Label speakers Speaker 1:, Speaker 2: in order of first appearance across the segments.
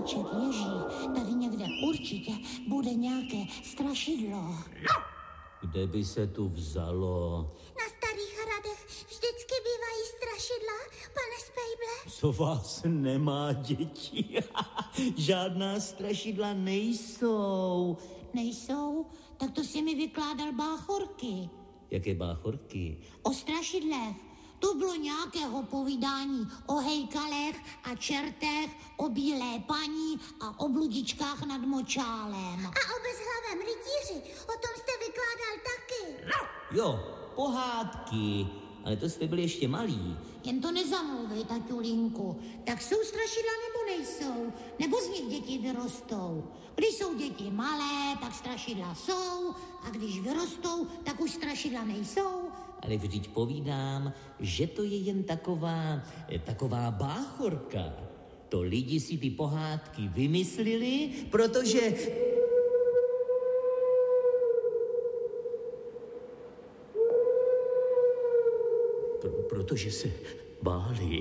Speaker 1: stromeček leží, tady někde určitě bude nějaké strašidlo.
Speaker 2: Kde by se tu vzalo?
Speaker 3: Na Starých hradech vždycky bývají strašidla, pane Spejble.
Speaker 2: Co vás nemá, děti? Žádná strašidla nejsou.
Speaker 1: Nejsou? Tak to si mi vykládal báchorky.
Speaker 2: Jaké báchorky?
Speaker 1: O strašidlech. To bylo nějakého povídání o hejkalech a čertech, o bílé paní a o bludičkách nad močálem.
Speaker 3: A o bezhlavém rytíři, o tom jste vykládal taky.
Speaker 2: Jo, pohádky, ale to jste byli ještě malí.
Speaker 1: Jen to nezamluvej, taťulinku. Tak jsou strašidla nebo nejsou? Nebo z nich děti vyrostou? Když jsou děti malé, tak strašidla jsou, a když vyrostou, tak už strašidla nejsou.
Speaker 2: Ale vždyť povídám, že to je jen taková báchorka. To lidi si ty pohádky vymysleli, protože... Protože se báli.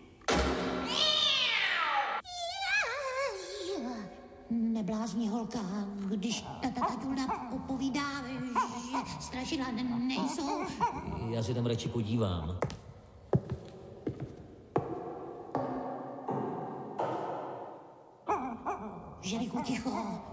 Speaker 1: Neblázni, holka, když taťulda povídá, že strašidla nejsou.
Speaker 2: Já se tam radši podívám.
Speaker 1: Želiku, ticho.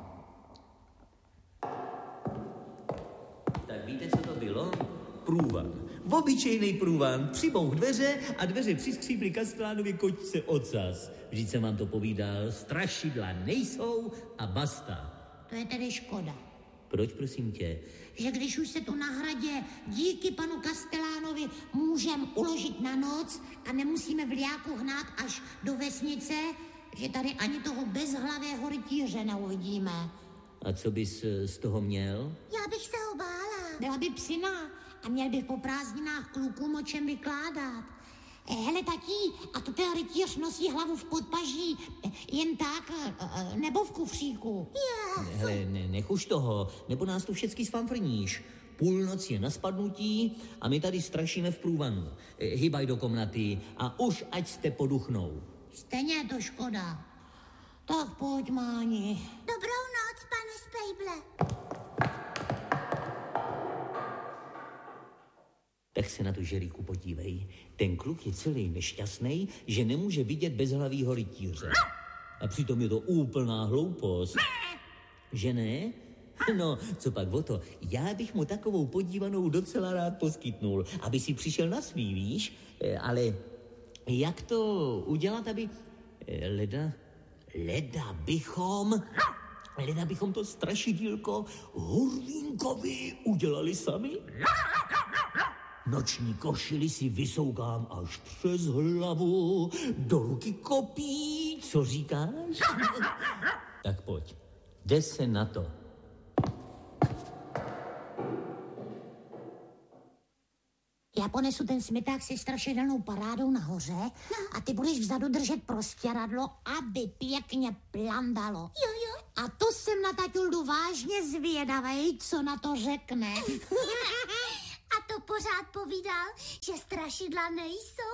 Speaker 2: Tak víte, co to bylo? Průvan. Obyčejnej průvan. Přibouch dveře a dveře přiskřípli Kastlánovi kočce ocas. Vždyť jsem vám to povídal, strašidla nejsou a basta.
Speaker 1: To je tedy škoda.
Speaker 2: Proč, prosím tě?
Speaker 1: Že když už se tu na hradě díky panu Kastelánovi můžem uložit na noc a nemusíme vliáku hnát až do vesnice, že tady ani toho bezhlavého rytíře neuvidíme.
Speaker 2: A co bys z toho měl?
Speaker 3: Já bych se ho bála.
Speaker 1: Byla by psina a měl bych po prázdninách klukům o čem vykládat. Hele, tatí, a to ten rytíř nosí hlavu v podpaží jen tak, nebo v kufříku?
Speaker 2: Hele, nech už toho, nebo nás tu všecky sfanfrníš. Půlnoc je na spadnutí a my tady strašíme v průvanu. Hybaj do komnaty a už ať jste poduchnou.
Speaker 1: Stejně je to škoda. Tak pojď, Máni.
Speaker 3: Dobrou noc, pane Spejble.
Speaker 2: Tak se na tu Žeriku podívej. Ten kluk je celý nešťastný, že nemůže vidět bezhlavýho rytíře. A přitom je to úplná hloupost. Že ne? No, co pak o to? Já bych mu takovou podívanou docela rád poskytnul, aby si přišel na svý, víš? Ale jak to udělat, aby... Leda bychom to strašidílko Hurvínkovi udělali sami? Noční košili si vysoukám až přes hlavu, do ruky kopí, co říkáš? Tak pojď, jde se na to.
Speaker 1: Já ponesu ten smeták se strašidelnou parádou nahoře a ty budeš vzadu držet prostěradlo, aby pěkně plandalo.
Speaker 3: Jo.
Speaker 1: A to jsem na taťuldu vážně zvědavej, co na to řekne.
Speaker 3: A to pořád povídal, že strašidla nejsou?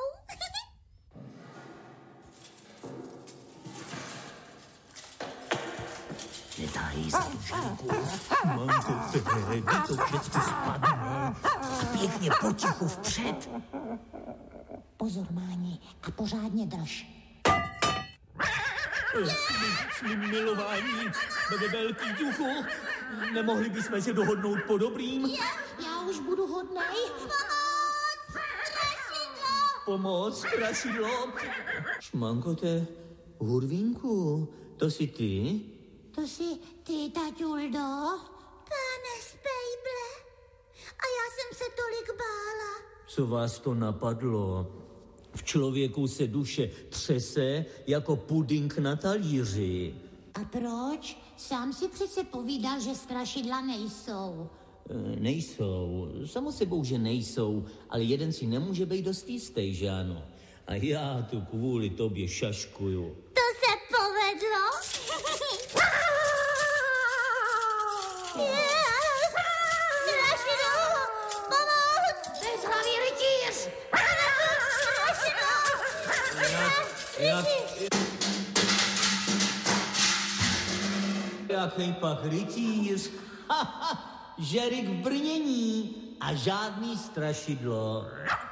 Speaker 2: Netáhej se tu, Želiku. Mamko, tehdy to všecko spadne. Pěkně potichu vpřed.
Speaker 1: Pozor, Máni, a pořádně drž.
Speaker 2: S mým milování, velký duchu, nemohli bychom se dohodnout po dobrým?
Speaker 1: Já už budu hodnej.
Speaker 2: Pomoc, strašidlo. Šmankote, Hurvínku, to jsi ty?
Speaker 1: To jsi ty, taťuldo?
Speaker 3: Pane Spejble, a já jsem se tolik bála.
Speaker 2: Co vás to napadlo? V člověku se duše třese jako puding na talíři.
Speaker 1: A proč? Sám si přece povídal, že strašidla nejsou.
Speaker 2: Nejsou. Samo sebou, že nejsou, ale jeden si nemůže být dost jistý, že ano? A já tu kvůli tobě šaškuju.
Speaker 3: To se povedlo. Strašidlo, pomoc!
Speaker 1: Bezhlavý rytíř!
Speaker 2: jaký pak rytíř. Žerik v brnění a žádný strašidlo.